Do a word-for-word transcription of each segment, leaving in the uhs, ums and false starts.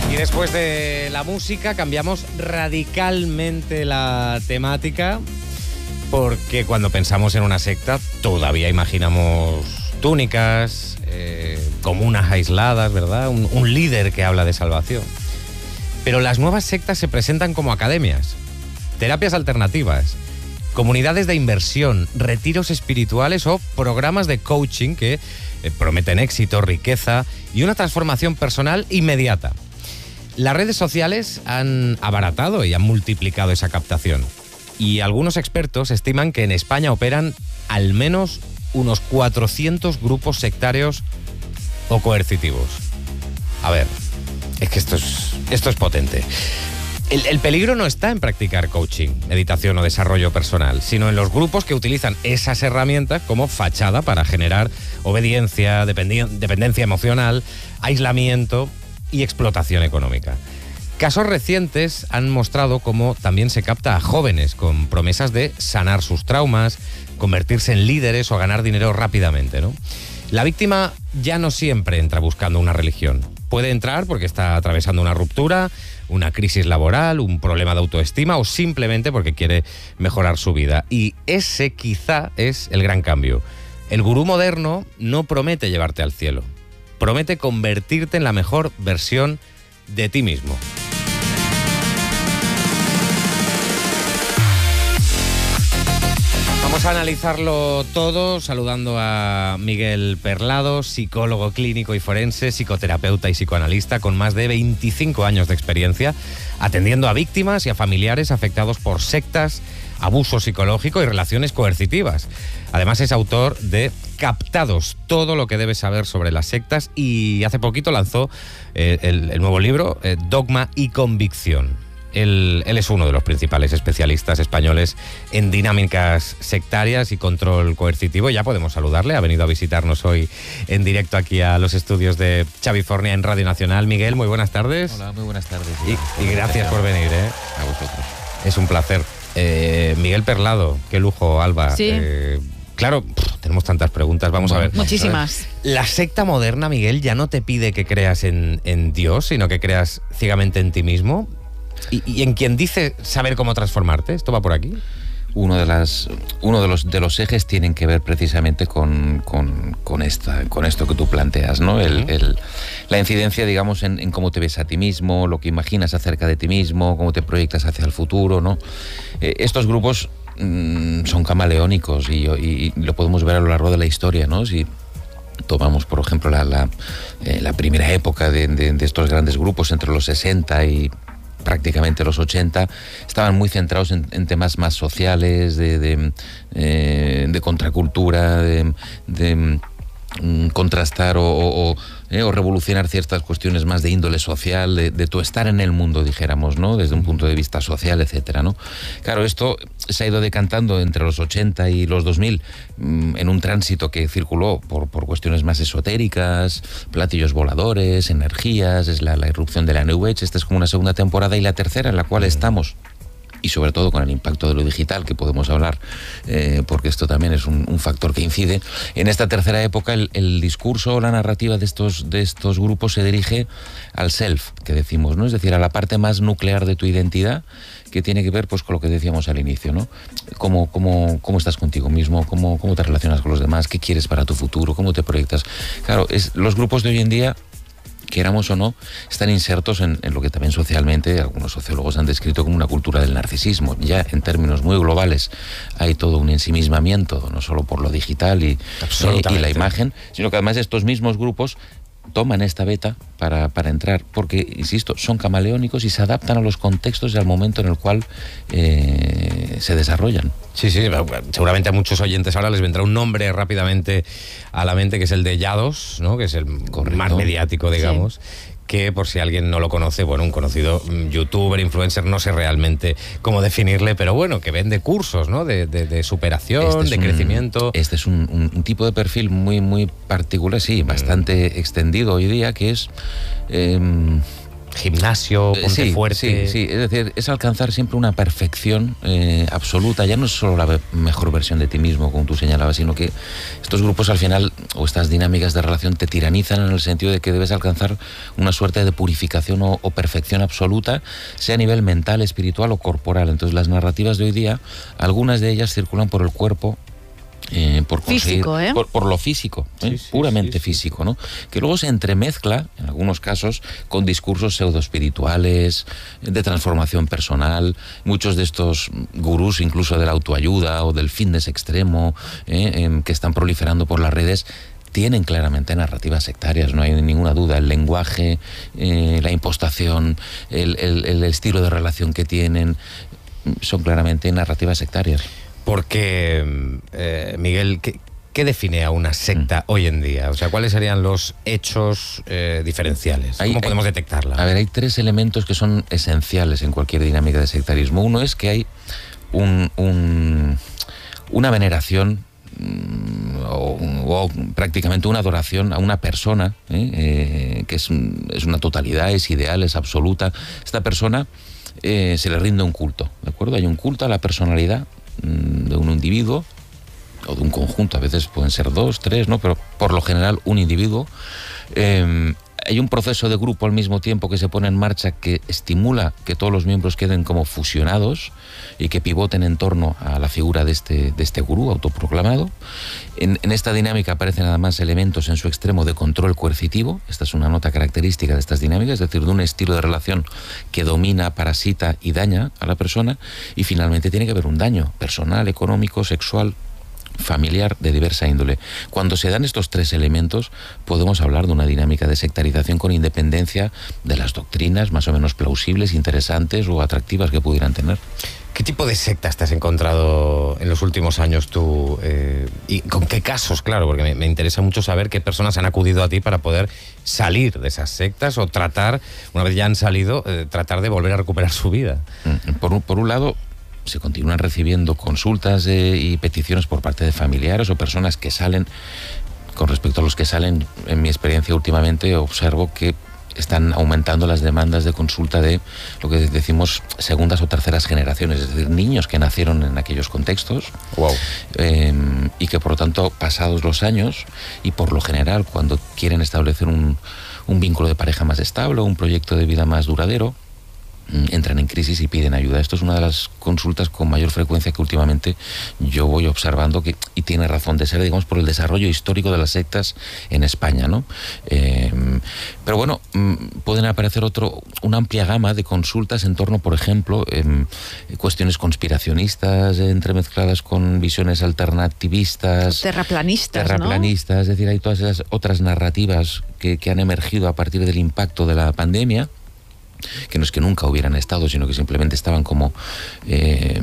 Y después de la música cambiamos radicalmente la temática, porque cuando pensamos en una secta todavía imaginamos túnicas, eh, comunas aisladas, ¿verdad? Un, un líder que habla de salvación. Pero las nuevas sectas se presentan como academias, terapias alternativas, comunidades de inversión, retiros espirituales o programas de coaching que eh, prometen éxito, riqueza y una transformación personal inmediata. Las redes sociales han abaratado y han multiplicado esa captación. Y algunos expertos estiman que en España operan al menos unos cuatrocientos grupos sectarios o coercitivos. A ver, es que esto es, esto es potente. El, el peligro no está en practicar coaching, meditación o desarrollo personal, sino en los grupos que utilizan esas herramientas como fachada para generar obediencia, dependi- dependencia emocional, aislamiento y explotación económica. Casos recientes han mostrado cómo también se capta a jóvenes con promesas de sanar sus traumas, convertirse en líderes o ganar dinero rápidamente, ¿no? La víctima ya no siempre entra buscando una religión. Puede entrar porque está atravesando una ruptura, una crisis laboral, un problema de autoestima o simplemente porque quiere mejorar su vida. Y ese quizá es el gran cambio. El gurú moderno no promete llevarte al cielo. Promete convertirte en la mejor versión de ti mismo. Vamos a analizarlo todo saludando a Miguel Perlado, psicólogo clínico y forense, psicoterapeuta y psicoanalista con más de veinticinco años de experiencia, atendiendo a víctimas y a familiares afectados por sectas, abuso psicológico y relaciones coercitivas. Además es autor de Captados, todo lo que debes saber sobre las sectas, y hace poquito lanzó eh, el, el nuevo libro, eh, Dogma y Convicción. Él, él es uno de los principales especialistas españoles en dinámicas sectarias y control coercitivo. Ya podemos saludarle, ha venido a visitarnos hoy en directo aquí a los estudios de Chavifornia en Radio Nacional. Miguel, muy buenas tardes. Hola, muy buenas tardes. Y, y gracias por venir, ¿eh? A vosotros. Es un placer. Eh, Miguel Perlado, qué lujo, Alba. Sí. Eh, Claro, pff, tenemos tantas preguntas, vamos Bueno, a ver. Muchísimas. La secta moderna, Miguel, ya no te pide que creas en, en Dios, sino que creas ciegamente en ti mismo. Y, y en quien dice saber cómo transformarte. ¿Esto va por aquí? Uno de las uno de los de los ejes tienen que ver precisamente con, con, con esta con esto que tú planteas, ¿no? El, el, la incidencia, digamos, en, en cómo te ves a ti mismo, lo que imaginas acerca de ti mismo, cómo te proyectas hacia el futuro, ¿no? Eh, estos grupos mmm, son camaleónicos y, y, y lo podemos ver a lo largo de la historia, ¿no? Si tomamos, por ejemplo, la, la, eh, la primera época de, de, de estos grandes grupos entre los sesenta y prácticamente los ochenta, estaban muy centrados en, en temas más sociales, de, de, eh, de contracultura, de, de mm, contrastar o, o, eh, o revolucionar ciertas cuestiones más de índole social, de, de tu estar en el mundo, dijéramos, ¿no? Desde un punto de vista social, etcétera, ¿no? Claro, esto se ha ido decantando entre los ochenta y los dos mil mm, en un tránsito que circuló por, por cuestiones más esotéricas, platillos voladores, energías, es la, la irrupción de la New Age. Esta es como una segunda temporada, y la tercera en la cual estamos, y sobre todo con el impacto de lo digital, que podemos hablar, eh, porque esto también es un, un factor que incide. En esta tercera época el, el discurso o la narrativa de estos, de estos grupos se dirige al self, que decimos, ¿no? Es decir, a la parte más nuclear de tu identidad, que tiene que ver, pues, con lo que decíamos al inicio, ¿no? Cómo, cómo, cómo estás contigo mismo, cómo, cómo te relacionas con los demás, qué quieres para tu futuro, cómo te proyectas. Claro, es, los grupos de hoy en día, queramos o no, están insertos en, en lo que también socialmente algunos sociólogos han descrito como una cultura del narcisismo. Ya en términos muy globales hay todo un ensimismamiento, no solo por lo digital y, eh, y la imagen, sino que además estos mismos grupos toman esta beta para, para entrar, porque, insisto, son camaleónicos y se adaptan a los contextos y al momento en el cual eh, se desarrollan. Sí, sí, seguramente a muchos oyentes ahora les vendrá un nombre rápidamente a la mente, que es el de Yados, ¿no? Que es el Correcto. Más mediático, digamos. Sí. Que, por si alguien no lo conoce, bueno, un conocido youtuber, influencer, no sé realmente cómo definirle, pero bueno, que vende cursos, ¿no? De, de, de superación, este de un, crecimiento. Este es un, un, un tipo de perfil muy, muy particular, sí, bastante mm. extendido hoy día, que es... Eh, gimnasio, ponte sí, fuerte. Sí, sí, es decir, es alcanzar siempre una perfección eh, absoluta. Ya no es solo la ve- mejor versión de ti mismo, como tú señalabas, sino que estos grupos al final, o estas dinámicas de relación, te tiranizan en el sentido de que debes alcanzar una suerte de purificación o, o perfección absoluta, sea a nivel mental, espiritual o corporal. Entonces las narrativas de hoy día, algunas de ellas circulan por el cuerpo, Eh, por conseguir, físico, ¿eh? por, por lo físico, ¿eh? Sí, sí, puramente sí, sí, físico, ¿no? Que luego se entremezcla, en algunos casos, con discursos pseudoespirituales, de transformación personal. Muchos de estos gurús, incluso de la autoayuda o del fitness extremo, ¿eh? eh, que están proliferando por las redes, tienen claramente narrativas sectarias, no hay ninguna duda. El lenguaje, eh, la impostación, el, el, el estilo de relación que tienen, son claramente narrativas sectarias. Porque, eh, Miguel, ¿qué, ¿qué define a una secta mm. hoy en día? O sea, ¿cuáles serían los hechos eh, diferenciales? ¿Cómo hay, podemos detectarla? A ver, hay tres elementos que son esenciales en cualquier dinámica de sectarismo. Uno es que hay un, un, una veneración o, o prácticamente una adoración a una persona, ¿eh? Eh, que es, un, es una totalidad, es ideal, es absoluta. Esta persona eh, se le rinde un culto, ¿de acuerdo? Hay un culto a la personalidad de un individuo o de un conjunto, a veces pueden ser dos, tres, ¿no? Pero por lo general un individuo. Eh, hay un proceso de grupo al mismo tiempo que se pone en marcha que estimula que todos los miembros queden como fusionados y que pivoten en torno a la figura de este, de este gurú autoproclamado. En, en esta dinámica aparecen además elementos en su extremo de control coercitivo. Esta es una nota característica de estas dinámicas, es decir, de un estilo de relación que domina, parasita y daña a la persona. Y finalmente tiene que haber un daño personal, económico, sexual, familiar, de diversa índole. Cuando se dan estos tres elementos, podemos hablar de una dinámica de sectarización con independencia de las doctrinas más o menos plausibles, interesantes o atractivas que pudieran tener. ¿Qué tipo de sectas te has encontrado en los últimos años tú? Eh, ¿Y con qué casos? Claro, porque me, me interesa mucho saber qué personas han acudido a ti para poder salir de esas sectas o tratar, una vez ya han salido, eh, tratar de volver a recuperar su vida. Por un, por un lado, se continúan recibiendo consultas de, y peticiones por parte de familiares o personas que salen. Con respecto a los que salen, en mi experiencia últimamente observo que están aumentando las demandas de consulta de lo que decimos segundas o terceras generaciones, es decir, niños que nacieron en aquellos contextos. Wow. eh, y que por lo tanto, pasados los años y por lo general cuando quieren establecer un, un vínculo de pareja más estable, un proyecto de vida más duradero, entran en crisis y piden ayuda. Esto es una de las consultas con mayor frecuencia que últimamente yo voy observando, que, y tiene razón de ser, digamos, por el desarrollo histórico de las sectas en España, ¿no? Eh, pero bueno, pueden aparecer otro, una amplia gama de consultas en torno, por ejemplo, eh, cuestiones conspiracionistas, eh, entremezcladas con visiones alternativistas, terraplanistas, terraplanistas, ¿no? Es decir, hay todas esas otras narrativas que, que han emergido a partir del impacto de la pandemia, que no es que nunca hubieran estado, sino que simplemente estaban como eh,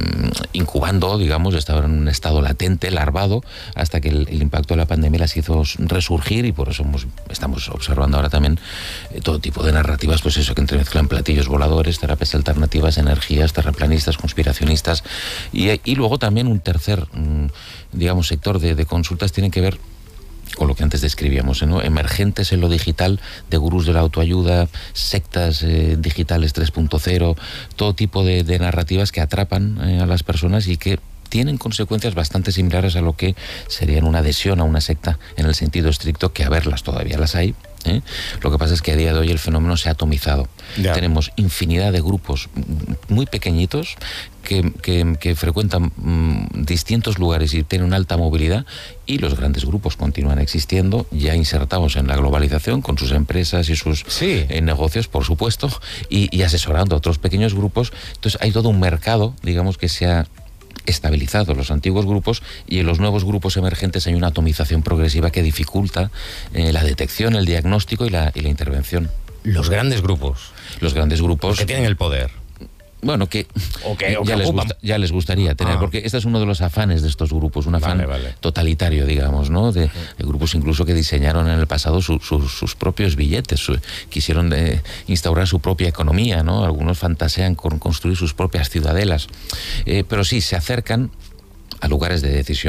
incubando, digamos, estaban en un estado latente, larvado, hasta que el, el impacto de la pandemia las hizo resurgir, y por eso hemos, estamos observando ahora también eh, todo tipo de narrativas, pues eso, que entremezclan platillos voladores, terapias alternativas, energías, terraplanistas, conspiracionistas, y, y luego también un tercer, digamos, sector de, de consultas tienen que ver con lo que antes describíamos, ¿no? Emergentes en lo digital, de gurús de la autoayuda, sectas eh, digitales tres punto cero, todo tipo de, de narrativas que atrapan eh, a las personas y que tienen consecuencias bastante similares a lo que serían una adhesión a una secta en el sentido estricto, que a verlas todavía las hay, ¿eh? Lo que pasa es que a día de hoy el fenómeno se ha atomizado. Ya. Tenemos infinidad de grupos muy pequeñitos que, que, que frecuentan mmm, distintos lugares y tienen una alta movilidad, y los grandes grupos continúan existiendo, ya insertados en la globalización con sus empresas y sus sí. eh, negocios, por supuesto, y, y asesorando a otros pequeños grupos. Entonces hay todo un mercado, digamos, que se ha estabilizado los antiguos grupos, y en los nuevos grupos emergentes hay una atomización progresiva que dificulta eh, la detección, el diagnóstico y la, y la intervención. Los grandes grupos. Los grandes grupos. Los que tienen el poder. Bueno, que, o que, o ya, que les gusta, ya les gustaría tener, ah. porque este es uno de los afanes de estos grupos, un afán vale, vale. totalitario, digamos, ¿no? De, de grupos incluso que diseñaron en el pasado su, su, sus propios billetes, su, quisieron de, instaurar su propia economía, ¿no? Algunos fantasean con construir sus propias ciudadelas, eh, pero sí, se acercan a lugares de decisión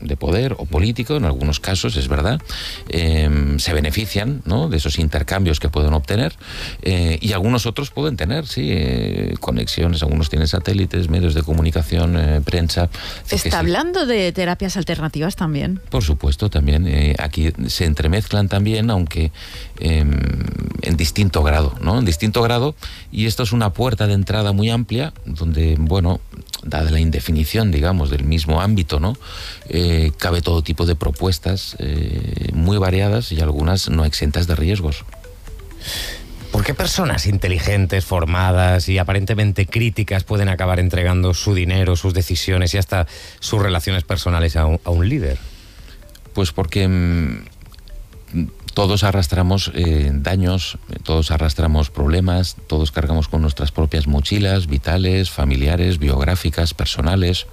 de poder o político, en algunos casos, es verdad, eh, se benefician, ¿no?, de esos intercambios que pueden obtener, eh, y algunos otros pueden tener, sí, eh, conexiones, algunos tienen satélites, medios de comunicación, eh, prensa. ¿Está sí. hablando de terapias alternativas también? Por supuesto, también. Eh, aquí se entremezclan también, aunque eh, en distinto grado, ¿no? En distinto grado, y esto es una puerta de entrada muy amplia, donde, bueno, dada la indefinición, digamos, del mismo ámbito, ¿no?, eh, cabe todo tipo de propuestas eh, muy variadas y algunas no exentas de riesgos. ¿Por qué personas inteligentes, formadas y aparentemente críticas pueden acabar entregando su dinero, sus decisiones y hasta sus relaciones personales a un, a un líder? Pues porque mmm, todos arrastramos eh, daños, todos arrastramos problemas, todos cargamos con nuestras propias mochilas vitales, familiares, biográficas, personales.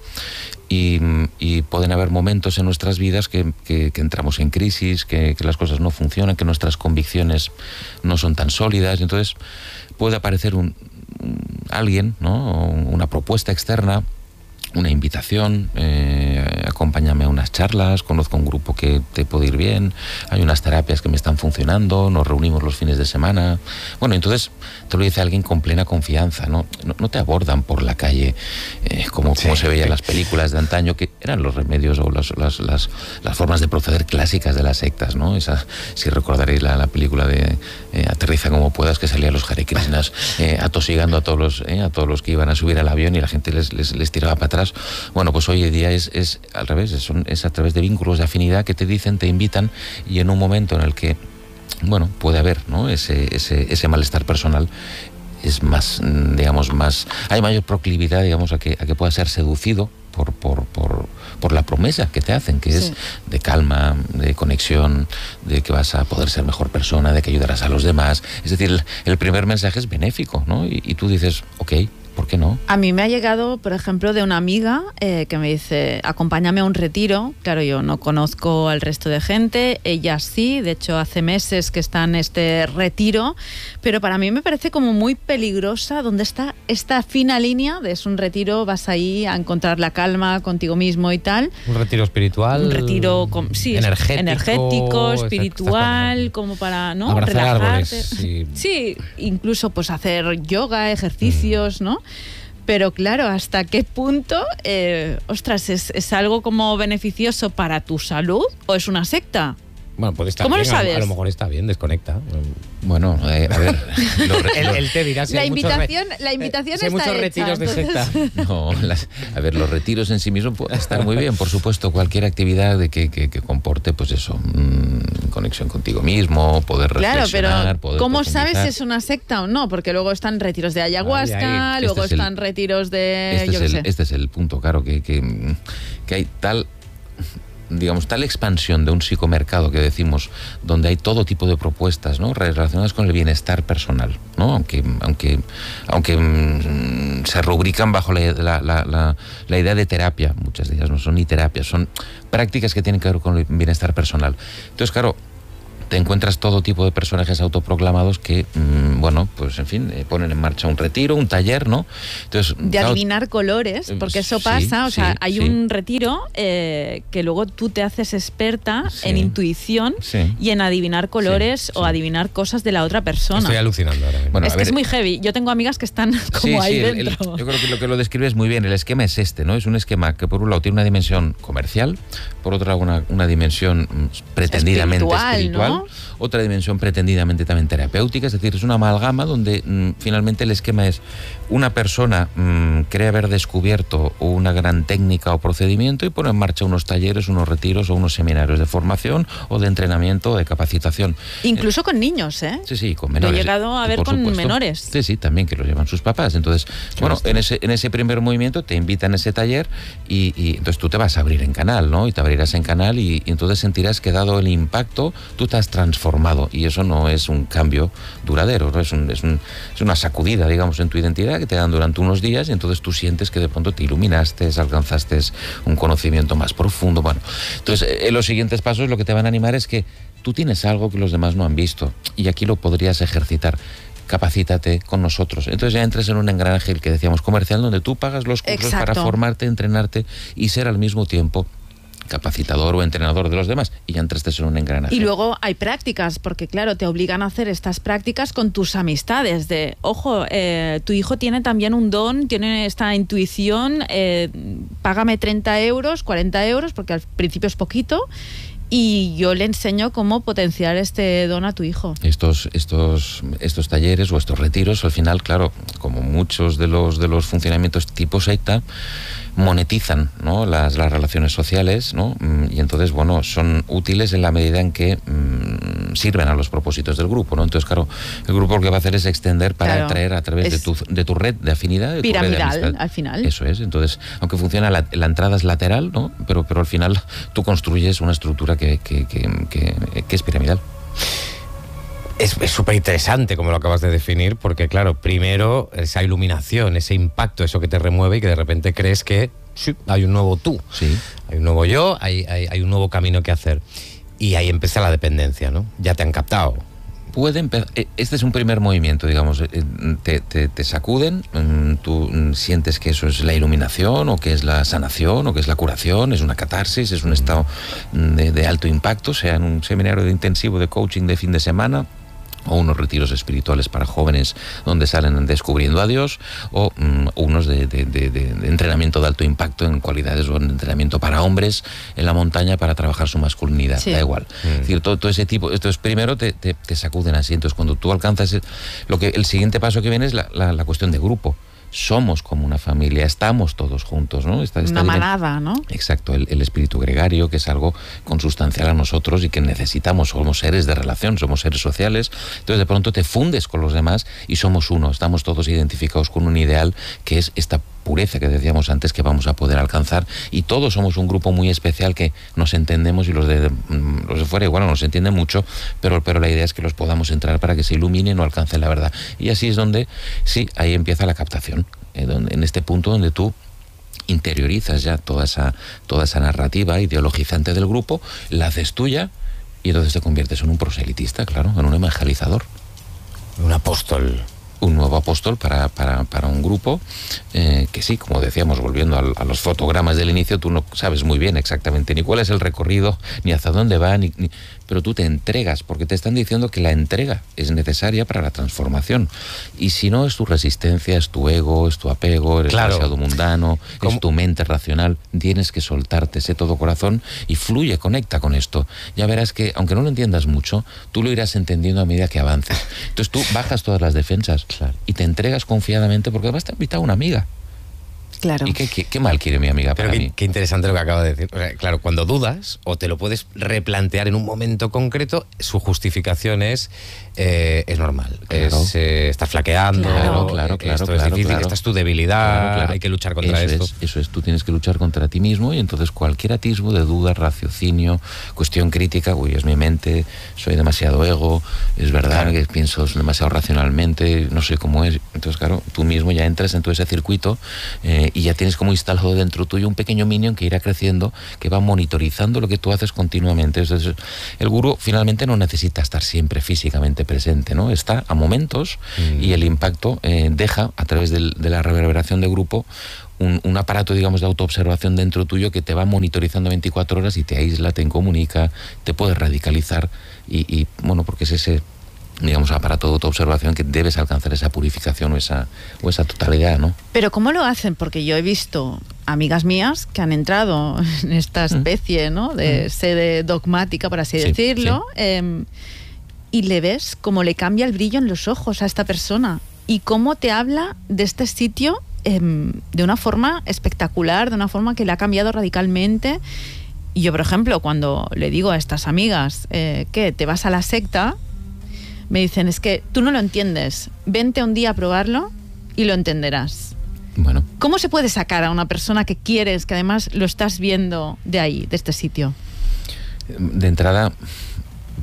Y, y pueden haber momentos en nuestras vidas que, que, que entramos en crisis, que, que las cosas no funcionan, que nuestras convicciones no son tan sólidas. Entonces puede aparecer un, un, alguien, ¿no?, una propuesta externa, una invitación, eh, acompáñame a unas charlas, conozco un grupo que te puede ir bien, hay unas terapias que me están funcionando, nos reunimos los fines de semana. Bueno, entonces te lo dice alguien con plena confianza, ¿no? No, no te abordan por la calle eh, como, sí, como se veía en las películas de antaño, que eran los remedios o las, las, las, las formas de proceder clásicas de las sectas, ¿no? Esa, si recordaréis la, la película de eh, Aterriza como puedas, que salían los Hare Krishnas eh, atosigando a todos los eh, a todos los que iban a subir al avión y la gente les, les, les tiraba para atrás. Bueno, pues hoy en día es, es al revés, es, es a través de vínculos de afinidad que te dicen, te invitan, y en un momento en el que, bueno, puede haber, ¿no?, ese, ese, ese malestar personal, es más, digamos, más, hay mayor proclividad, digamos, a que, a que pueda ser seducido por, por, por, por la promesa que te hacen, que sí. es de calma, de conexión, de que vas a poder ser mejor persona, de que ayudarás a los demás. Es decir, el, el primer mensaje es benéfico, ¿no? Y, y tú dices, ok, ¿por qué no? A mí me ha llegado, por ejemplo, de una amiga eh, que me dice, acompáñame a un retiro. Claro, yo no conozco al resto de gente, ella sí, de hecho hace meses que está en este retiro, pero para mí me parece como muy peligrosa donde está esta fina línea de es un retiro, vas ahí a encontrar la calma contigo mismo y tal. Un retiro espiritual. Un retiro con, sí, energético, energético espiritual, como para, ¿no?, abrazar relajarte. Árboles, sí. sí, incluso pues hacer yoga, ejercicios, mm. ¿no? Pero claro, ¿hasta qué punto, eh, ostras, es, es algo como beneficioso para tu salud o es una secta? Bueno, puede estar ¿Cómo bien, lo sabes? A, a lo mejor está bien, desconecta. Bueno, eh, a ver... Lo re, él, él te dirá si la, hay invitación, muchos re, la invitación si está hay muchos hecha, retiros entonces... de secta. No, las, a ver, los retiros en sí mismos pueden estar muy bien, por supuesto, cualquier actividad de que, que, que comporte, pues eso, mmm, conexión contigo mismo, poder claro, reflexionar, pero poder ¿cómo profundizar. sabes si es una secta o no? Porque luego están retiros de ayahuasca, ahí. luego Este están el, retiros de... Este, yo es qué el, sé. este es el punto, claro, que, que, que hay tal... digamos, tal expansión de un psicomercado que decimos, donde hay todo tipo de propuestas, ¿no?, relacionadas con el bienestar personal, ¿no?, aunque aunque aunque mmm, se rubrican bajo la, la, la, la, la idea de terapia, muchas de ellas no son ni terapias, son prácticas que tienen que ver con el bienestar personal. Entonces, claro, te encuentras todo tipo de personajes autoproclamados que, mmm, bueno, pues en fin, eh, ponen en marcha un retiro, un taller, ¿no? Entonces, de claro, adivinar colores, porque eso sí, pasa, o sea, sí, hay sí. un retiro eh, que luego tú te haces experta sí. en intuición sí. y en adivinar colores sí, o sí. adivinar cosas de la otra persona. Estoy alucinando ahora mismo. Bueno, es que ver, es muy heavy. Yo tengo amigas que están como sí, ahí sí, dentro. El, el, yo creo que lo que lo describes muy bien. El esquema es este, ¿no? Es un esquema que por un lado tiene una dimensión comercial, por otro lado una, una dimensión pretendidamente espiritual, espiritual ¿no? Otra dimensión pretendidamente también terapéutica, es decir, es una amalgama donde mmm, finalmente el esquema es una persona mmm, cree haber descubierto una gran técnica o procedimiento y pone en marcha unos talleres, unos retiros o unos seminarios de formación o de entrenamiento o de capacitación. Incluso eh, con niños, ¿eh? Sí, sí, con menores. Lo he llegado a ver con supuesto, menores. Sí, sí, también que los llevan sus papás. Entonces, Qué bueno, en ese, en ese primer movimiento te invitan a ese taller y, y entonces tú te vas a abrir en canal, ¿no? Y te abrirás en canal y, y entonces sentirás que dado el impacto tú te has transformado. Y eso no es un cambio duradero, ¿no? es, un, es, un, es una sacudida, digamos, en tu identidad que te dan durante unos días y entonces tú sientes que de pronto te iluminaste, alcanzaste un conocimiento más profundo. Bueno, entonces en los siguientes pasos lo que te van a animar es que tú tienes algo que los demás no han visto y aquí lo podrías ejercitar. Capacítate con nosotros. Entonces ya entras en un engranaje, el que decíamos, comercial, donde tú pagas los cursos Exacto. para formarte, entrenarte y ser al mismo tiempo capacitador o entrenador de los demás, y ya entraste en un engranaje. Y luego hay prácticas, porque claro, te obligan a hacer estas prácticas con tus amistades, de, ojo, eh, tu hijo tiene también un don, tiene esta intuición, eh, págame treinta euros, cuarenta euros, porque al principio es poquito, y yo le enseño cómo potenciar este don a tu hijo. Estos, estos, estos talleres o estos retiros, al final, claro, como muchos de los, de los funcionamientos tipo secta, monetizan, ¿no?, las, las relaciones sociales, ¿no? Y entonces, bueno, son útiles en la medida en que mmm, sirven a los propósitos del grupo, ¿no? Entonces, claro, el grupo lo que va a hacer es extender para claro, atraer a través de tu, de tu red de afinidad, de piramidal, tu red de al final. Eso es. Entonces, aunque funciona la, la entrada es lateral, ¿no?, pero, pero al final tú construyes una estructura que, que, que, que, que es piramidal. Es súper interesante como lo acabas de definir, porque claro, primero esa iluminación, ese impacto, eso que te remueve y que de repente crees que sí, hay un nuevo tú, sí, hay un nuevo yo, hay, hay, hay un nuevo camino que hacer. Y ahí empieza la dependencia, ¿no? Ya te han captado. Puede empezar, este es un primer movimiento, digamos, te, te, te sacuden, tú sientes que eso es la iluminación, o que es la sanación, o que es la curación, es una catarsis, es un estado de, de alto impacto, sea en un seminario de intensivo de coaching de fin de semana, o unos retiros espirituales para jóvenes donde salen descubriendo a Dios, o um, unos de, de, de, de entrenamiento de alto impacto en cualidades, o en entrenamiento para hombres en la montaña para trabajar su masculinidad, sí. Da igual. Mm. Es decir, todo, todo ese tipo, entonces primero te, te, te sacuden así, entonces cuando tú alcanzas, lo que el siguiente paso que viene es la, la, la cuestión de grupo. Somos como una familia, estamos todos juntos, ¿no? Esta, esta una manada, ¿no? Exacto, el, el espíritu gregario, que es algo consustancial a nosotros y que necesitamos, somos seres de relación, somos seres sociales, entonces de pronto te fundes con los demás y somos uno, estamos todos identificados con un ideal que es esta pureza que decíamos antes que vamos a poder alcanzar, y todos somos un grupo muy especial que nos entendemos, y los de, los de fuera igual no nos entienden mucho, pero, pero la idea es que los podamos entrar para que se iluminen o alcancen la verdad. Y así es donde, sí, ahí empieza la captación, eh, donde, en este punto donde tú interiorizas ya toda esa, toda esa narrativa ideologizante del grupo, la haces tuya, y entonces te conviertes en un proselitista, claro, en un evangelizador. Un apóstol. Un nuevo apóstol para, para, para un grupo eh, que sí, como decíamos, volviendo a, a los fotogramas del inicio, tú no sabes muy bien exactamente ni cuál es el recorrido, ni hacia dónde va, ni, ni, pero tú te entregas, porque te están diciendo que la entrega es necesaria para la transformación. Y si no, es tu resistencia, es tu ego, es tu apego, eres claro. demasiado mundano, ¿Cómo? Es tu mente racional. Tienes que soltarte ese todo corazón y fluye, conecta con esto. Ya verás que, aunque no lo entiendas mucho, tú lo irás entendiendo a medida que avances. Entonces tú bajas todas las defensas. Claro. Y te entregas confiadamente, porque además te ha invitado una amiga. Claro. ¿Y qué, qué, qué mal quiere mi amiga Pero para qué, mí? Qué interesante lo que acaba de decir. O sea, claro, cuando dudas, o te lo puedes replantear en un momento concreto, su justificación es eh, es normal. Claro. Es, eh, estás flaqueando, claro, claro, claro, esto claro, es difícil, claro. esta es tu debilidad, claro, claro. hay que luchar contra eso esto. Es, eso es, tú tienes que luchar contra ti mismo, y entonces cualquier atisbo de duda, raciocinio, cuestión crítica, uy, es mi mente, soy demasiado ego, es verdad claro. que pienso demasiado racionalmente, no sé cómo es. Entonces, claro, tú mismo ya entras en todo ese circuito eh, y ya tienes como instalado dentro tuyo un pequeño minion que irá creciendo, que va monitorizando lo que tú haces continuamente. Entonces, el gurú finalmente no necesita estar siempre físicamente presente, ¿no? Está a momentos mm. y el impacto eh, deja, a través del, de la reverberación de grupo, un, un aparato, digamos, de autoobservación dentro tuyo que te va monitorizando veinticuatro horas y te aísla, te incomunica, te puede radicalizar y, y bueno, porque es ese, digamos, aparato de autoobservación que debes alcanzar esa purificación o esa, o esa totalidad, ¿no? Pero ¿cómo lo hacen? Porque yo he visto amigas mías que han entrado en esta especie, ¿no?, de mm. sede dogmática, por así sí, decirlo, sí. Eh, y le ves cómo le cambia el brillo en los ojos a esta persona y cómo te habla de este sitio eh, de una forma espectacular, de una forma que le ha cambiado radicalmente. Y yo, por ejemplo, cuando le digo a estas amigas eh, que te vas a la secta, me dicen, es que tú no lo entiendes, vente un día a probarlo y lo entenderás. Bueno. ¿Cómo se puede sacar a una persona que quieres, que además lo estás viendo de ahí, de este sitio? De entrada,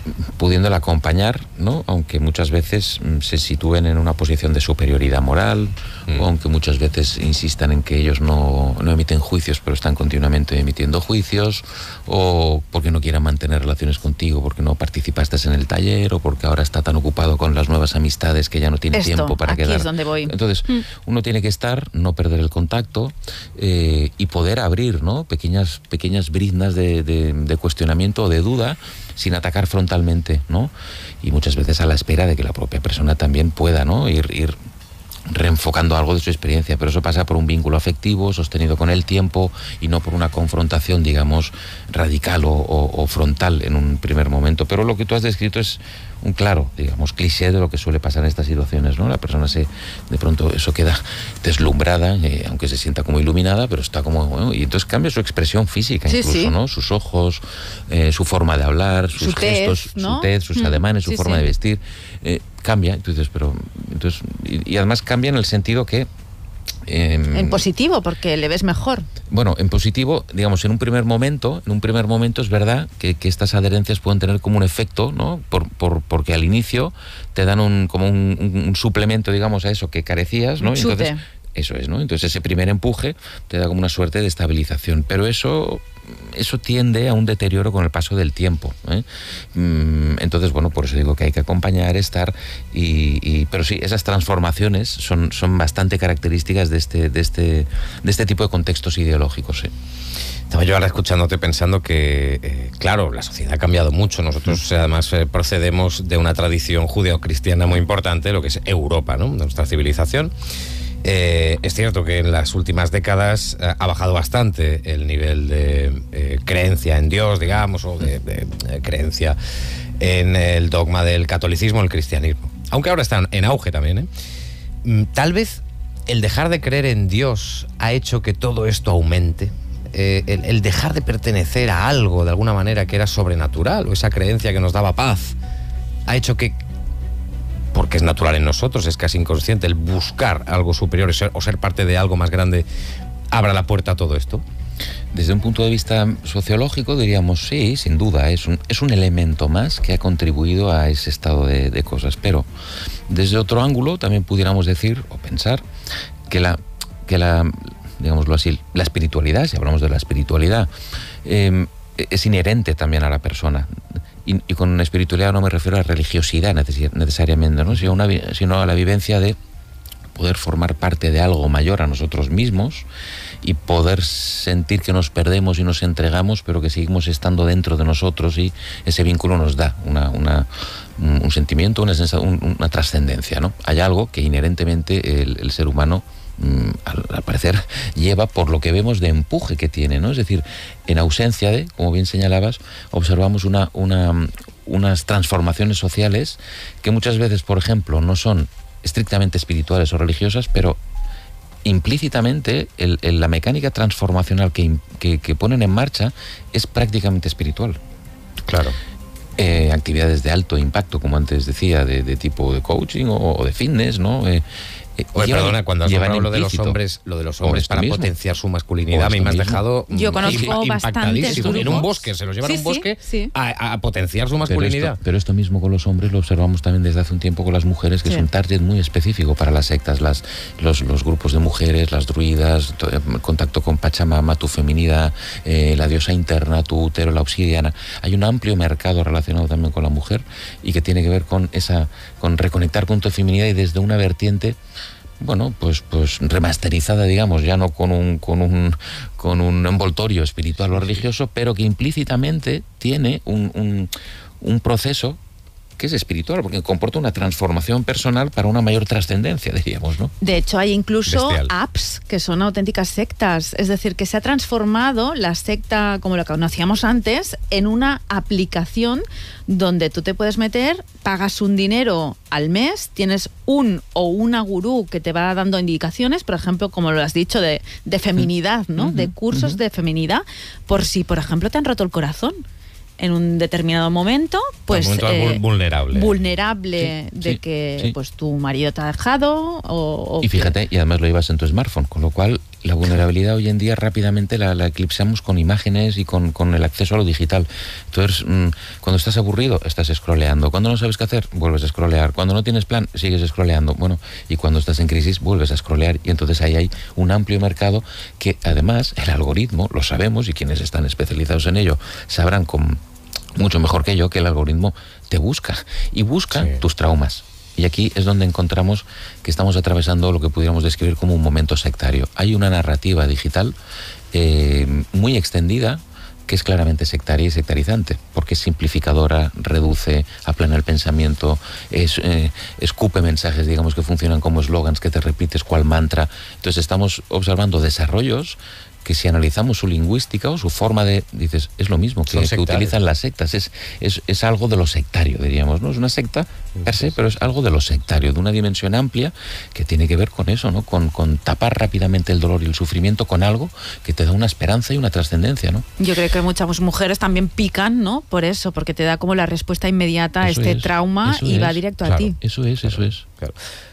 pudiéndola acompañar, ¿no? Aunque muchas veces se sitúen en una posición de superioridad moral, mm. o aunque muchas veces insistan en que ellos no, no emiten juicios, pero están continuamente emitiendo juicios, o porque no quieran mantener relaciones contigo, porque no participaste en el taller, o porque ahora está tan ocupado con las nuevas amistades que ya no tiene Esto, tiempo para aquí quedar. Es donde voy. Entonces, mm. uno tiene que estar, no perder el contacto, eh, y poder abrir, ¿no? Pequeñas, pequeñas briznas de, de, de cuestionamiento o de duda, sin atacar frontalmente, ¿no? Y muchas veces a la espera de que la propia persona también pueda, ¿no? Ir, ir reenfocando algo de su experiencia, pero eso pasa por un vínculo afectivo sostenido con el tiempo y no por una confrontación, digamos, radical o, o, o frontal en un primer momento. Pero lo que tú has descrito es un claro, digamos, cliché de lo que suele pasar en estas situaciones, ¿no? La persona se, de pronto eso queda deslumbrada, eh, aunque se sienta como iluminada, pero está como, bueno, y entonces cambia su expresión física, sí, incluso, sí. ¿no? Sus ojos, eh, su forma de hablar, sus su gestos, tez, ¿no? su tez, sus mm, ademanes, su sí, forma sí. de vestir, eh, cambia, entonces, pero, entonces, y, y además cambia en el sentido que Eh, en positivo, porque le ves mejor. Bueno, en positivo, digamos, en un primer momento, en un primer momento es verdad que, que estas adherencias pueden tener como un efecto, ¿no? Por, por, porque al inicio te dan un, como un, un, un suplemento, digamos, a eso que carecías, ¿no? Un chute. Entonces, eso es, ¿no? Entonces ese primer empuje te da como una suerte de estabilización, pero eso... eso tiende a un deterioro con el paso del tiempo, ¿eh? Entonces, bueno, por eso digo que hay que acompañar, estar y, y pero sí, esas transformaciones son, son bastante características de este, de este, de este tipo de contextos ideológicos, ¿sí? Estaba yo ahora escuchándote pensando que, eh, claro, la sociedad ha cambiado mucho. Nosotros mm. además eh, procedemos de una tradición judeocristiana muy importante, lo que es Europa, ¿no? Nuestra civilización. Eh, es cierto que en las últimas décadas eh, ha bajado bastante el nivel de eh, creencia en Dios, digamos, o de, de, de creencia en el dogma del catolicismo, el cristianismo. Aunque ahora están en auge también, ¿eh? Tal vez el dejar de creer en Dios ha hecho que todo esto aumente. Eh, el, el dejar de pertenecer a algo de alguna manera que era sobrenatural, o esa creencia que nos daba paz, ha hecho que, porque es natural en nosotros, es casi inconsciente, el buscar algo superior o ser, o ser parte de algo más grande, abra la puerta a todo esto. Desde un punto de vista sociológico diríamos sí, sin duda, es un, es un elemento más que ha contribuido a ese estado de, de cosas, pero desde otro ángulo también pudiéramos decir o pensar que la, que la digámoslo así, la espiritualidad, si hablamos de la espiritualidad, eh, es inherente también a la persona. Y, y con espiritualidad no me refiero a religiosidad neces- necesariamente, ¿no? Sino, una, sino a la vivencia de poder formar parte de algo mayor a nosotros mismos y poder sentir que nos perdemos y nos entregamos, pero que seguimos estando dentro de nosotros, y ese vínculo nos da una, una, un sentimiento, una, sensación, una trascendencia, ¿no? Hay algo que inherentemente el, el ser humano, Al, al parecer, lleva, por lo que vemos, de empuje que tiene, ¿no? Es decir, en ausencia de, como bien señalabas, observamos una, una, unas transformaciones sociales que muchas veces, por ejemplo, no son estrictamente espirituales o religiosas, pero implícitamente el, el, la mecánica transformacional que, que, que ponen en marcha es prácticamente espiritual. Claro. Eh, actividades de alto impacto, como antes decía, de, de tipo de coaching o, o de fitness, ¿no? Eh, Oye, perdona, cuando has hablado lo de los hombres, lo de los hombres para mismo. potenciar su masculinidad, a mí me has dejado Yo conozco bastantes grupos. En un bosque, se los llevan sí, a un bosque sí, sí. A, a potenciar su masculinidad. Pero esto, pero esto mismo con los hombres lo observamos también desde hace un tiempo con las mujeres, que sí. es un target muy específico para las sectas, las, los, los grupos de mujeres, las druidas, todo, el contacto con Pachamama, tu feminidad, eh, la diosa interna, tu útero, la obsidiana. Hay un amplio mercado relacionado también con la mujer y que tiene que ver con esa, con reconectar con tu feminidad, y desde una vertiente, bueno, pues, pues remasterizada, digamos, ya no con un, con un, con un envoltorio espiritual o religioso, pero que implícitamente tiene un, un, un proceso que es espiritual, porque comporta una transformación personal para una mayor trascendencia, diríamos, ¿no? De hecho, hay incluso Bestial. apps que son auténticas sectas, es decir, que se ha transformado la secta, como la conocíamos antes, en una aplicación donde tú te puedes meter, pagas un dinero al mes, tienes un o una gurú que te va dando indicaciones, por ejemplo, como lo has dicho, de, de feminidad, ¿no? Uh-huh, de cursos uh-huh. de feminidad, por si, por ejemplo, te han roto el corazón en un determinado momento, pues un momento eh, vulnerable, vulnerable sí, de sí, que sí. pues tu marido te ha dejado o, o y fíjate, que... y además lo llevas en tu smartphone, con lo cual La vulnerabilidad hoy en día rápidamente la, la eclipsamos con imágenes y con, con el acceso a lo digital. Entonces, mmm, cuando estás aburrido, estás scrolleando. Cuando no sabes qué hacer, vuelves a scrollear. Cuando no tienes plan, sigues scrolleando. Bueno, y cuando estás en crisis, vuelves a scrollear. Y entonces ahí hay un amplio mercado que, además, el algoritmo, lo sabemos, y quienes están especializados en ello sabrán con mucho mejor que yo, que el algoritmo te busca. Y busca sí. tus traumas. Y aquí es donde encontramos que estamos atravesando lo que pudiéramos describir como un momento sectario. Hay una narrativa digital eh, muy extendida que es claramente sectaria y sectarizante, porque es simplificadora, reduce, aplana el pensamiento, es, eh, escupe mensajes, digamos, que funcionan como eslogans que te repites cual mantra. Entonces estamos observando desarrollos que si analizamos su lingüística o su forma de... Dices, es lo mismo que, que utilizan las sectas. Es, es, es algo de lo sectario, diríamos, ¿no? Es una secta per se, pero es algo de lo sectario, de una dimensión amplia que tiene que ver con eso, ¿no? Con, con tapar rápidamente el dolor y el sufrimiento con algo que te da una esperanza y una trascendencia, ¿no? Yo creo que muchas mujeres también pican, ¿no? Por eso, porque te da como la respuesta inmediata a este es, trauma y es, va directo claro, a ti. Eso es, eso es. Claro.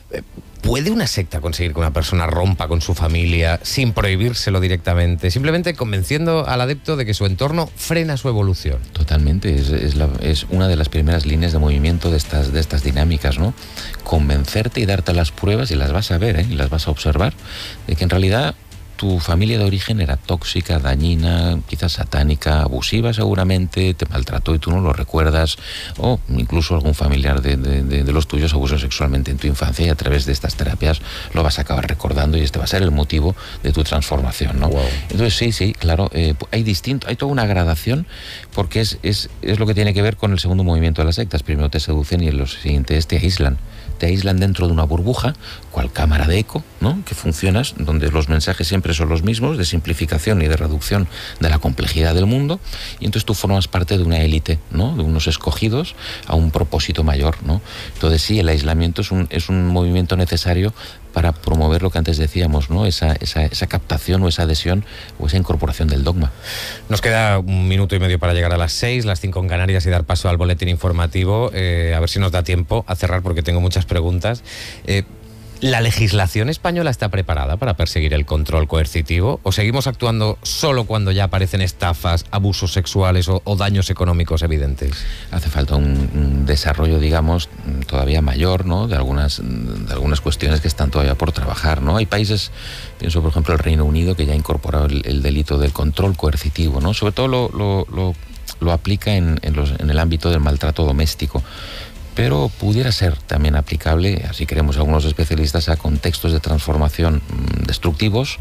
¿Puede una secta conseguir que una persona rompa con su familia sin prohibírselo directamente, simplemente convenciendo al adepto de que su entorno frena su evolución? Totalmente, es, es, la, es una de las primeras líneas de movimiento de estas, de estas dinámicas, ¿no? Convencerte y darte las pruebas, y las vas a ver, ¿eh? Y las vas a observar, de que en realidad tu familia de origen era tóxica, dañina, quizás satánica, abusiva seguramente, te maltrató y tú no lo recuerdas, o incluso algún familiar de, de, de, de los tuyos abusó sexualmente en tu infancia, y a través de estas terapias lo vas a acabar recordando, y este va a ser el motivo de tu transformación, ¿no? Wow. Entonces sí, sí, claro, eh, hay distinto, hay toda una gradación, porque es, es, es lo que tiene que ver con el segundo movimiento de las sectas. Primero te seducen y en los siguientes te aíslan. Te aíslan dentro de una burbuja, cual cámara de eco, ¿no? Que funcionas, donde los mensajes siempre son los mismos, de simplificación y de reducción de la complejidad del mundo, y entonces tú formas parte de una élite, ¿no? De unos escogidos a un propósito mayor, ¿no? Entonces sí, el aislamiento es un, es un movimiento necesario para promover lo que antes decíamos, ¿no? Esa, esa, esa captación o esa adhesión o esa incorporación del dogma. Nos queda un minuto y medio para llegar a las seis, las cinco en Canarias, y dar paso al boletín informativo. Eh, a ver si nos da tiempo a cerrar, porque tengo muchas preguntas. Eh, ¿La legislación española está preparada para perseguir el control coercitivo? ¿O seguimos actuando solo cuando ya aparecen estafas, abusos sexuales o, o daños económicos evidentes? Hace falta un, un desarrollo, digamos, todavía mayor, ¿no? De algunas, de algunas cuestiones que están todavía por trabajar, ¿no? Hay países, pienso por ejemplo el Reino Unido, que ya ha incorporado el, el delito del control coercitivo, ¿no? Sobre todo lo, lo, lo, lo aplica en, en, los, en el ámbito del maltrato doméstico. Pero pudiera ser también aplicable, así creemos algunos especialistas, a contextos de transformación destructivos,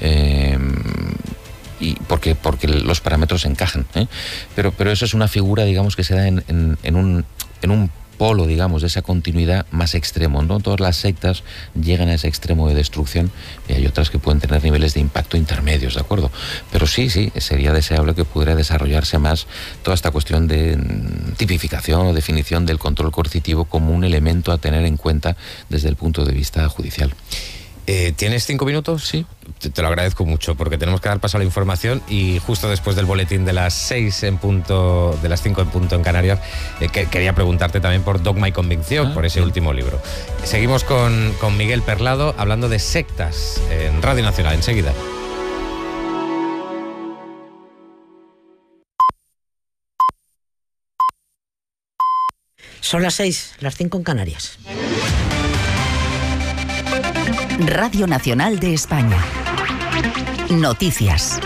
eh, y porque, porque los parámetros encajan, ¿eh? Pero, pero eso es una figura, digamos, que se da en, en, en, un, en un polo, digamos, de esa continuidad más extremo, ¿no? Todas las sectas llegan a ese extremo de destrucción, y hay otras que pueden tener niveles de impacto intermedios, ¿de acuerdo? Pero sí, sí, sería deseable que pudiera desarrollarse más toda esta cuestión de tipificación o definición del control coercitivo como un elemento a tener en cuenta desde el punto de vista judicial. Eh, ¿Tienes cinco minutos? Sí. Te, te lo agradezco mucho, porque tenemos que dar paso a la información, y justo después del boletín de las seis en punto, de las cinco en punto en Canarias, eh, que, quería preguntarte también por Dogma y Convicción, ah, por ese bien. último libro. Seguimos con, con Miguel Perlado hablando de sectas en Radio Nacional, enseguida. Son las seis, las cinco en Canarias. Radio Nacional de España. Noticias.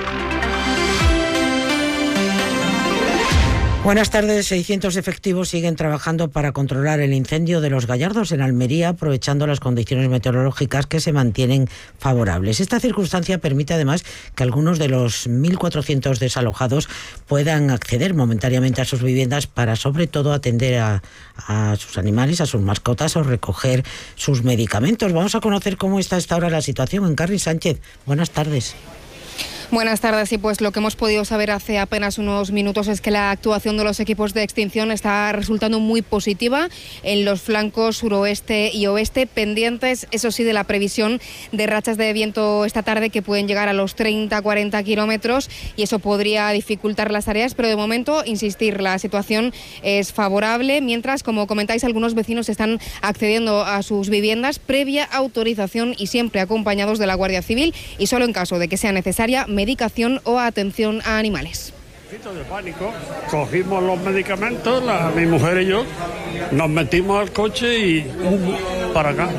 Buenas tardes. seiscientos efectivos siguen trabajando para controlar el incendio de Los Gallardos en Almería, aprovechando las condiciones meteorológicas que se mantienen favorables. Esta circunstancia permite además que algunos de los mil cuatrocientos desalojados puedan acceder momentáneamente a sus viviendas para, sobre todo, atender a, a sus animales, a sus mascotas, o recoger sus medicamentos. Vamos a conocer cómo está hasta ahora la situación en Carri Sánchez. Buenas tardes. Buenas tardes. Y pues lo que hemos podido saber hace apenas unos minutos es que la actuación de los equipos de extinción está resultando muy positiva en los flancos suroeste y oeste, pendientes, eso sí, de la previsión de rachas de viento esta tarde que pueden llegar a los treinta a cuarenta kilómetros, y eso podría dificultar las tareas, pero de momento, insistir, la situación es favorable, mientras, como comentáis, algunos vecinos están accediendo a sus viviendas previa autorización y siempre acompañados de la Guardia Civil, y solo en caso de que sea necesaria medicación o atención a animales. De pánico, cogimos los medicamentos, la, mi mujer y yo, nos metimos al coche y uh, para acá.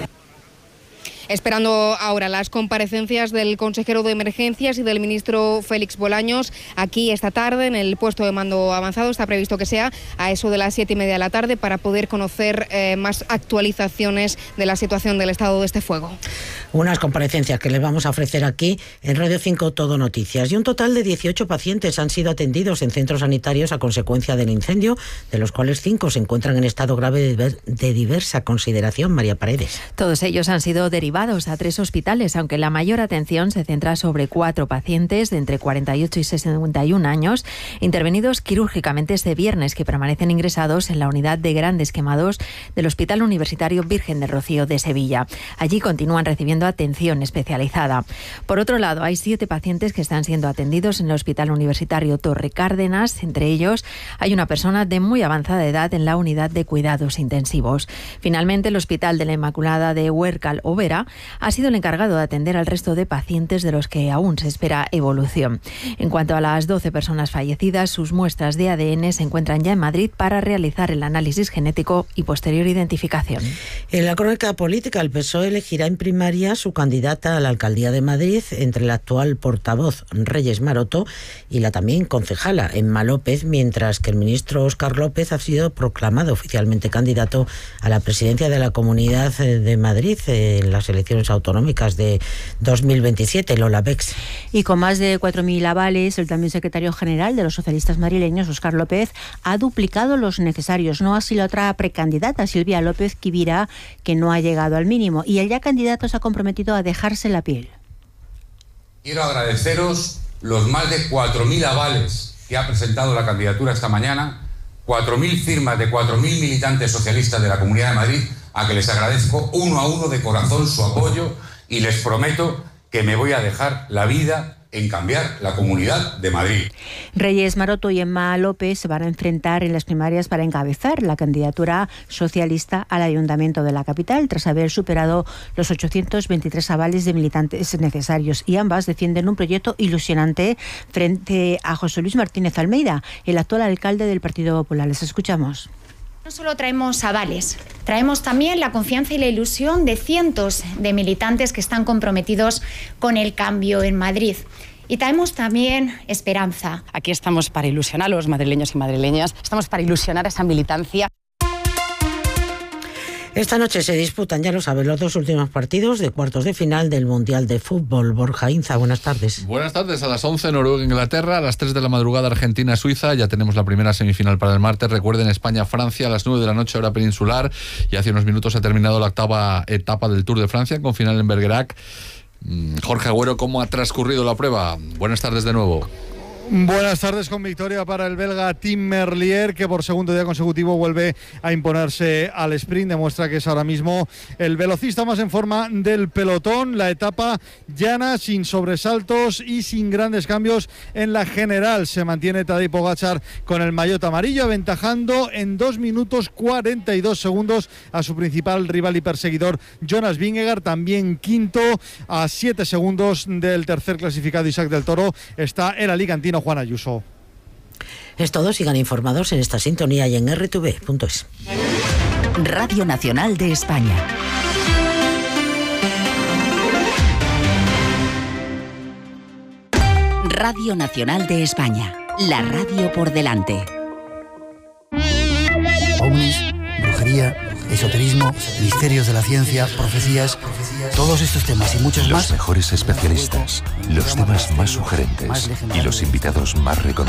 Esperando ahora las comparecencias del consejero de emergencias y del ministro Félix Bolaños aquí esta tarde en el puesto de mando avanzado. Está previsto que sea a eso de las siete y media de la tarde para poder conocer eh, más actualizaciones de la situación del estado de este fuego. Unas comparecencias que les vamos a ofrecer aquí en Radio cinco Todo Noticias. Y un total de dieciocho pacientes han sido atendidos en centros sanitarios a consecuencia del incendio, de los cuales cinco se encuentran en estado grave de, de diversa consideración. María Paredes. Todos ellos han sido derivados a tres hospitales, aunque la mayor atención se centra sobre cuatro pacientes de entre cuarenta y ocho y sesenta y un años, intervenidos quirúrgicamente este viernes, que permanecen ingresados en la unidad de grandes quemados del Hospital Universitario Virgen del Rocío de Sevilla. Allí continúan recibiendo atención especializada. Por otro lado, hay siete pacientes que están siendo atendidos en el Hospital Universitario Torre Cárdenas. Entre ellos, hay una persona de muy avanzada edad en la unidad de cuidados intensivos. Finalmente, el Hospital de la Inmaculada de Huércal Overa ha sido el encargado de atender al resto de pacientes de los que aún se espera evolución. En cuanto a las doce personas fallecidas, sus muestras de A D N se encuentran ya en Madrid para realizar el análisis genético y posterior identificación. En la crónica política, el P S O E elegirá en primaria su candidata a la alcaldía de Madrid entre la actual portavoz Reyes Maroto y la también concejala Emma López, mientras que el ministro Óscar López ha sido proclamado oficialmente candidato a la presidencia de la Comunidad de Madrid en las elecciones autonómicas de dos mil veintisiete, Lola Bex. Y con más de cuatro mil avales, el también secretario general de los socialistas madrileños, Óscar López, ha duplicado los necesarios. No así la otra precandidata, Silvia López Quivira, que no ha llegado al mínimo. Y el ya candidato se ha comprometido a dejarse la piel. Quiero agradeceros los más de cuatro mil avales que ha presentado la candidatura esta mañana, cuatro mil firmas de cuatro mil militantes socialistas de la Comunidad de Madrid, a que les agradezco uno a uno de corazón su apoyo, y les prometo que me voy a dejar la vida en cambiar la Comunidad de Madrid. Reyes Maroto y Emma López se van a enfrentar en las primarias para encabezar la candidatura socialista al Ayuntamiento de la capital, tras haber superado los ochocientos veintitrés avales de militantes necesarios, y ambas defienden un proyecto ilusionante frente a José Luis Martínez Almeida, el actual alcalde del Partido Popular. Les escuchamos. No solo traemos avales, traemos también la confianza y la ilusión de cientos de militantes que están comprometidos con el cambio en Madrid. Y traemos también esperanza. Aquí estamos para ilusionar a los madrileños y madrileñas, estamos para ilusionar a esa militancia. Esta noche se disputan, ya lo saben, los dos últimos partidos de cuartos de final del Mundial de Fútbol. Borja Inza, buenas tardes. Buenas tardes. A las once, Noruega-Inglaterra. A las tres de la madrugada, Argentina-Suiza. Ya tenemos la primera semifinal para el martes. Recuerden, España-Francia a las nueve de la noche, hora peninsular. Y hace unos minutos ha terminado la octava etapa del Tour de Francia, con final en Bergerac. Jorge Agüero, ¿cómo ha transcurrido la prueba? Buenas tardes de nuevo. Buenas tardes, con victoria para el belga Tim Merlier, que por segundo día consecutivo vuelve a imponerse al sprint. Demuestra que es ahora mismo el velocista más en forma del pelotón. La etapa llana, sin sobresaltos y sin grandes cambios en la general. Se mantiene Tadej Pogačar con el maillot amarillo, aventajando en dos minutos cuarenta y dos segundos a su principal rival y perseguidor, Jonas Vingegaard, también quinto, a siete segundos del tercer clasificado, Isaac del Toro. Está el alicantino Juan Ayuso. Es todo, sigan informados en esta sintonía y en erre te ve punto es. Radio Nacional de España. Radio Nacional de España, la radio por delante. Ovnis, brujería, esoterismo, misterios de la ciencia, profecías, todos estos temas y muchos los más. Los mejores especialistas, los temas más sugerentes y los invitados más reconocidos.